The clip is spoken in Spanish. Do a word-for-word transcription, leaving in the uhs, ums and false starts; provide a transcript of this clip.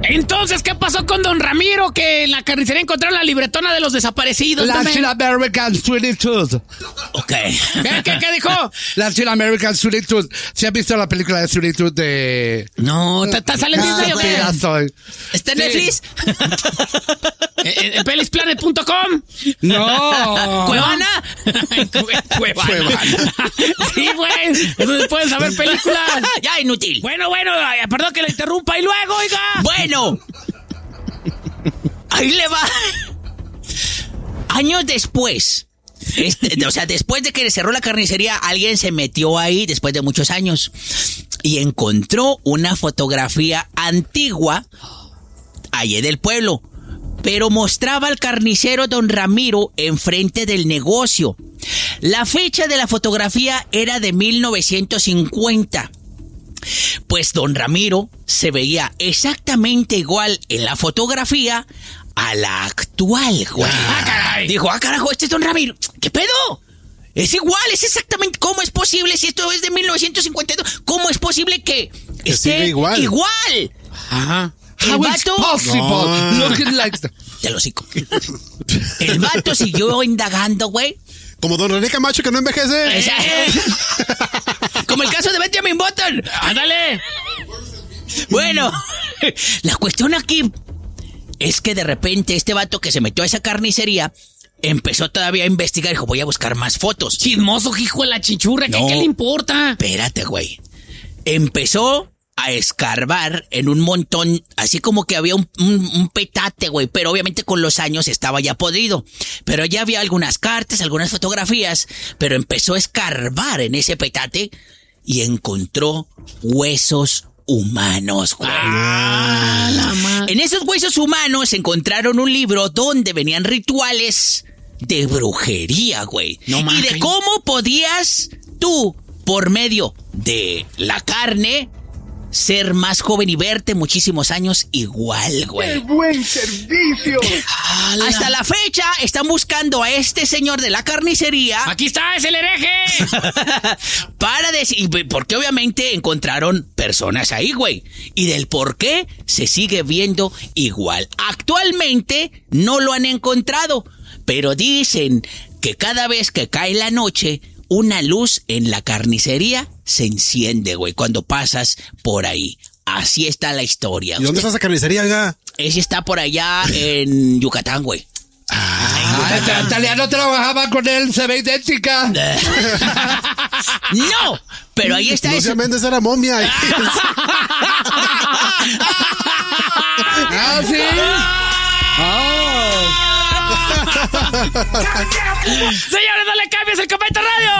Entonces, ¿qué pasó con don Ramiro? Que en la carnicería encontraron la libretona de los desaparecidos. Latin American Sweet Tooth. Ok. ¿Qué, qué, qué dijo? Latin American Sweet Tooth. ¿Sí has visto la película de Sweet Tooth de...? No, ¿está saliendo en Disney o qué? Ya soy. ¿Está en sí. Netflix? ¿En, en pelisplanet punto com? No. ¿Cuevana? Cuevana. Cuevana. Sí, güey. Entonces pueden saber películas. Ya, inútil. Bueno, bueno, perdón que le interrumpa. Y luego, oiga. Bueno. Ahí le va. Años después. Este, o sea, después de que le cerró la carnicería, alguien se metió ahí después de muchos años y encontró una fotografía antigua allí del pueblo, pero mostraba al carnicero don Ramiro enfrente del negocio. La fecha de la fotografía era de mil novecientos cincuenta. Pues don Ramiro se veía exactamente igual en la fotografía a la actual, güey. Ah, caray. Dijo, ah, carajo, este es don Ramiro. ¿Qué pedo? Es igual, es exactamente... ¿Cómo es posible si esto es de mil novecientos cincuenta y dos? ¿Cómo es posible que, que esté igual? igual? Ajá. El How vato... possible? No. Looking like the... Te lo hocico. El vato siguió indagando, güey. Como don René Camacho que no envejece. Esa- Como el caso de Benjamin Button. Ándale. Bueno, la cuestión aquí es que de repente este vato que se metió a esa carnicería empezó todavía a investigar y dijo, voy a buscar más fotos. Chismoso, hijo de la chinchurra. ¿Qué, No. ¿qué le importa? Espérate, güey. Empezó a escarbar en un montón, así como que había un, un, un petate, güey, pero obviamente con los años estaba ya podrido. Pero ya había algunas cartas, algunas fotografías, pero empezó a escarbar en ese petate y encontró huesos humanos, güey. Ah, la madre. En esos huesos humanos encontraron un libro donde venían rituales de brujería, güey. No y mames. de cómo podías tú, por medio de la carne, ser más joven y verte muchísimos años igual, güey. buen servicio! Hasta la fecha están buscando a este señor de la carnicería Aquí está, es el hereje. para decir, porque obviamente encontraron personas ahí, güey. Y del por qué se sigue viendo igual. Actualmente no lo han encontrado, pero dicen que cada vez que cae la noche, una luz en la carnicería se enciende, güey, cuando pasas por ahí. Así está la historia. ¿Y dónde está esa carnicería, oiga? Ese está por allá en Yucatán, güey. Ah, el italiano trabajaba con él, se ve idéntica. No, pero ahí está Lucia eso. Méndez era momia. Ah, sí. Oh. Señores, no le cambies el Cometa Radio.